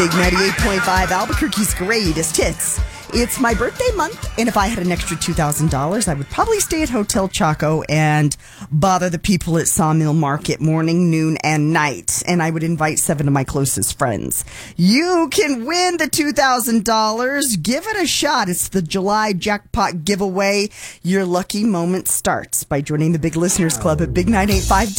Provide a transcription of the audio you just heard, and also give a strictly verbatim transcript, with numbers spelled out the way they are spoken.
Big ninety-eight point five, Albuquerque's greatest hits. It's my birthday month, and if I had an extra two thousand dollars, I would probably stay at Hotel Chaco and bother the people at Sawmill Market morning, noon, and night. And I would invite seven of my closest friends. You can win the two thousand dollars. Give it a shot. It's the July jackpot giveaway. Your lucky moment starts by joining the Big Listeners Club at big nine eight five